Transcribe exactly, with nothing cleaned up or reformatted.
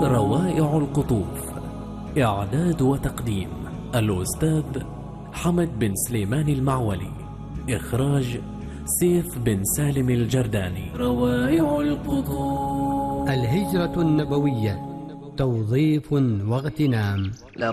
روائع القطوف. إعداد وتقديم الأستاذ حمد بن سليمان المعولي. إخراج سيف بن سالم الجرداني. روائع القطوف. الهجرة النبوية، توظيف واغتنام.